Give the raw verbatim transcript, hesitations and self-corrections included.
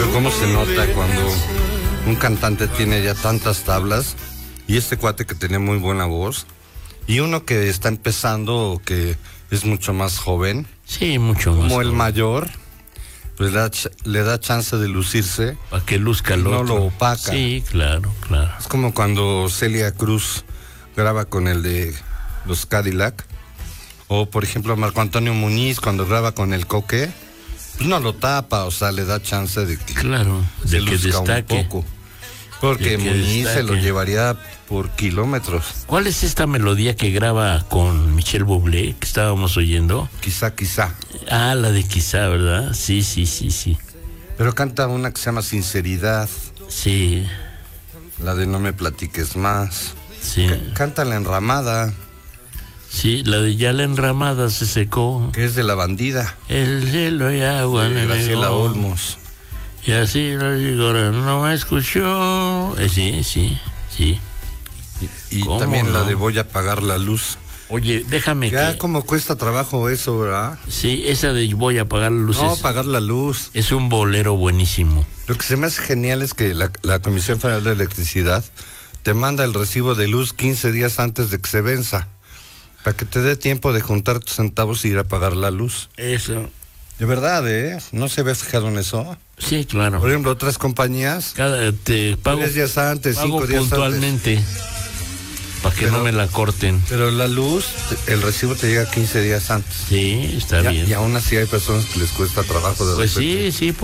Pero cómo se nota cuando un cantante tiene ya tantas tablas, y este cuate que tiene muy buena voz, y uno que está empezando o que es mucho más joven. Sí, mucho más como joven. el mayor, pues le da, le da chance de lucirse. Para que luzca el no otro. lo opaca. Sí, claro, claro. Es como cuando Celia Cruz graba con el de los Cadillac, o por ejemplo Marco Antonio Muñiz cuando graba con el Coque, pues no lo tapa, o sea, le da chance de que, claro, de se que luzca destaque. un poco. Porque de que Muñiz destaque. se lo llevaría por kilómetros. ¿Cuál es esta melodía que graba con Michel Bublé que estábamos oyendo? Quizá, quizá. Ah, la de Quizá, ¿verdad? Sí, sí, sí, sí. Pero canta una que se llama Sinceridad. Sí. La de No me platiques más. Sí. C- canta La Enramada. Sí, la de Ya la enramada se secó. Que es de La Bandida. El cielo y agua. De Graciela Olmos. Y así lo digo, no me escuchó. Eh, sí, sí, sí. Y, y también no? la de Voy a apagar la luz. Oye, déjame Ya que... como cuesta trabajo eso, ¿verdad? Sí, esa de Voy a apagar las luces. No, apagar la luz. Es un bolero buenísimo. Lo que se me hace genial es que la, la Comisión Federal de Electricidad te manda el recibo de luz quince días antes de que se venza, para que te dé tiempo de juntar tus centavos y ir a pagar la luz. Eso. De verdad, ¿eh? ¿No se había fijado en eso? Sí, claro. Por ejemplo, otras compañías, Cada, te pago, tres días antes, pago cinco días puntualmente, para que Pero- no me la corten. pero la luz, el recibo te llega quince días antes. Sí, está Y, a- bien. y aún así hay personas que les cuesta trabajo de Pues repente. sí, sí.